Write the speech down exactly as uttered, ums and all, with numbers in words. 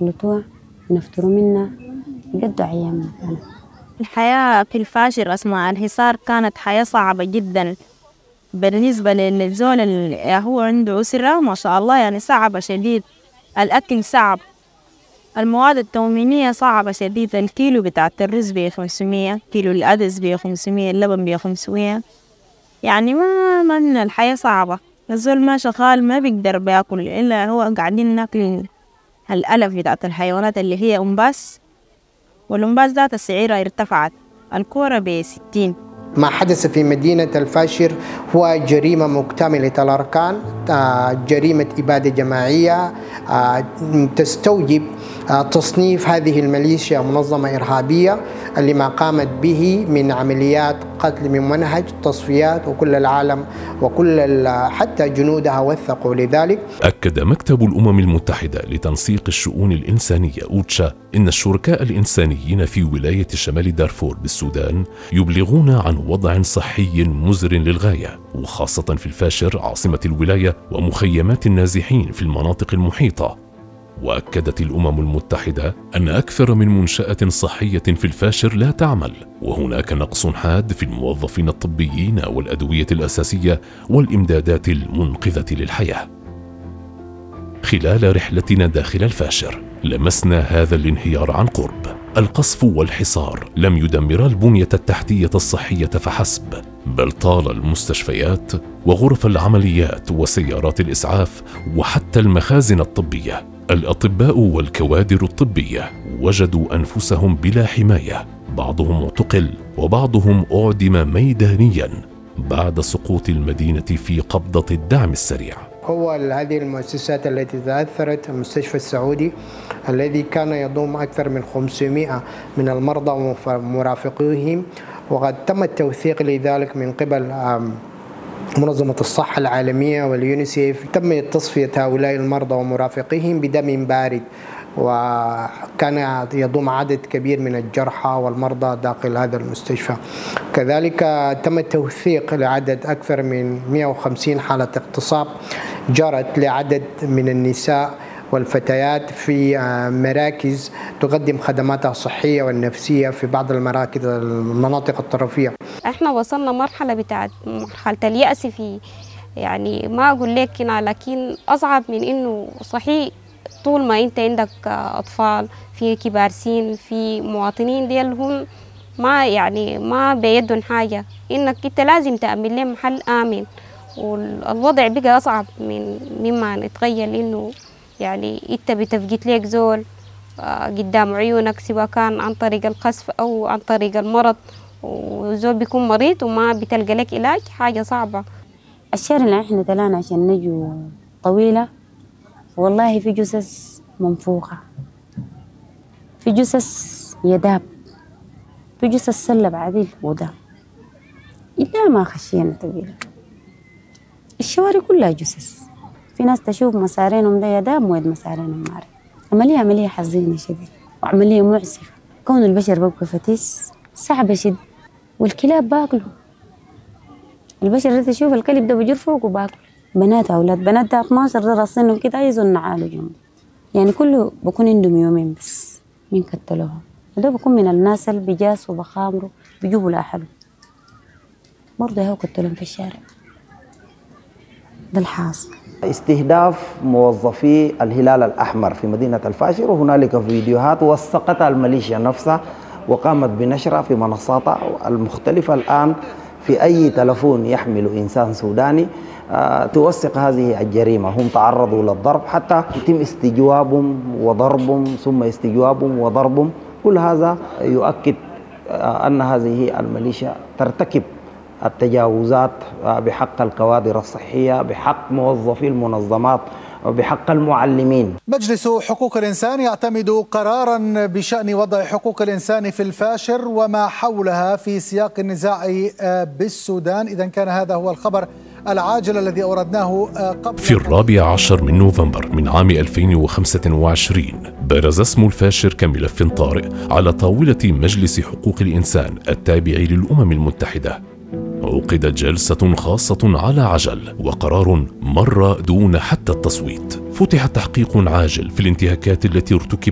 يخلطوها ونفتروا منها يقضوا أيام. الحياة في الفاشر أثناء الحصار كانت حياة صعبة جدا بالنسبة للزول اللي هو عنده أسرة ما شاء الله، يعني صعبة شديد. الأكل صعب، المواد التومينية صعبة شديد. الكيلو بتاع الرز بخمسمية، كيلو الأدز بخمسمية، اللبن بخمسمية. يعني ما ما من الحياة صعبة. الزول ما شغال ما بيقدر بياكل إلا هو قاعدين ناكل الألف بتاعت الحيوانات اللي هي أمباس، والأمباس ذات السعيرة ارتفعت. الكورة بستين. ما حدث في مدينة الفاشر هو جريمة مكتملة الأركان، جريمة إبادة جماعية تستوجب تصنيف هذه الميليشيا منظمة إرهابية اللي ما قامت به من عمليات قتل من منهج تصفيات، وكل العالم وكل حتى جنودها وثقوا لذلك. أكد مكتب الأمم المتحدة لتنسيق الشؤون الإنسانية أوتشا إن الشركاء الإنسانيين في ولاية شمال دارفور بالسودان يبلغون عن وضع صحي مزر للغاية، وخاصة في الفاشر عاصمة الولاية ومخيمات النازحين في المناطق المحيطة. وأكدت الأمم المتحدة أن أكثر من منشأة صحية في الفاشر لا تعمل، وهناك نقص حاد في الموظفين الطبيين والأدوية الأساسية والإمدادات المنقذة للحياة. خلال رحلتنا داخل الفاشر لمسنا هذا الانهيار عن قرب. القصف والحصار لم يدمر البنية التحتية الصحية فحسب، بل طال المستشفيات وغرف العمليات وسيارات الإسعاف وحتى المخازن الطبية. الأطباء والكوادر الطبية وجدوا أنفسهم بلا حماية، بعضهم اعتقل وبعضهم أعدم ميدانيا بعد سقوط المدينة في قبضة الدعم السريع. هو هذه المؤسسات التي تأثرت، المستشفى السعودي الذي كان يضم أكثر من خمسمائة من المرضى ومرافقيهم، وقد تم التوثيق لذلك من قبل منظمة الصحة العالمية واليونيسيف. تم تصفية هؤلاء المرضى ومرافقيهم بدم بارد، وكان يضم عدد كبير من الجرحى والمرضى داخل هذا المستشفى. كذلك تم التوثيق لعدد أكثر من مئة وخمسين حالة اغتصاب جرت لعدد من النساء والفتيات في مراكز تقدم خدماتها الصحية والنفسية في بعض المراكز المناطق الطرفية. احنا وصلنا مرحلة بتاعت مرحلة اليأس في، يعني ما أقول لك هنا، لكن أصعب من إنه صحيح طول ما أنت عندك أطفال، في كبار سن، في مواطنين ديل هم ما يعني ما بيدون حاجة، إنك أنت لازم تأمن لهم محل آمن. والوضع بقى أصعب من مما نتخيل، إنه يعني أنت بتفقد لك زول قدام عيونك، سواء كان عن طريق القذف أو عن طريق المرض، وزول بيكون مريض وما بتلقى لك علاج. حاجة صعبة. الشهر اللي احنا طلعنا عشان نجو طويلة، والله في جثث منفوخة، في جثث يداب، في جثث سلب عديل وده إلا ما خشينا طويلة. الشوارع كلها جثث، في ناس تشوف مسارينهم ده يداب ويد مسارينهم ماري. عملية عملية حزينة شديد وعملية مؤسفة. كون البشر ببقى فتيس صعبة شديد، والكلاب باكلوا. البشر اللي تشوف الكلب ده بيجر فوق وباكل. بنات أولاد بنات ده اثناشر ده راسينهم كده عايزوا النعالوا جنبه، يعني كله بكون عندهم يومين بس مين قتلوهم. وده بكون من الناس اللي بيجاسوا بخامروا بيجيبوا لأحلهم، برضه هو قتلهم في الشارع. ده الحاصل. استهداف موظفي الهلال الأحمر في مدينة الفاشر، وهنالك فيديوهات وثقتها الميليشيا نفسها وقامت بنشرها في منصاتها المختلفة. الآن في أي تلفون يحمل إنسان سوداني توثق هذه الجريمة. هم تعرضوا للضرب حتى يتم استجوابهم وضربهم ثم استجوابهم وضربهم. كل هذا يؤكد أن هذه الميليشيا ترتكب التجاوزات بحق الكوادر الصحية، بحق موظفي المنظمات، وبحق المعلمين. مجلس حقوق الإنسان يعتمد قراراً بشأن وضع حقوق الإنسان في الفاشر وما حولها في سياق النزاع بالسودان. إذن كان هذا هو الخبر العاجل الذي أوردناه قبل. في الرابع عشر من نوفمبر من عام ألفين وخمسة وعشرين برز اسم الفاشر كملف طارئ على طاولة مجلس حقوق الإنسان التابع للأمم المتحدة. عقدت جلسة خاصة على عجل، وقرار مر دون حتى التصويت. فتح تحقيق عاجل في الانتهاكات التي ارتكبت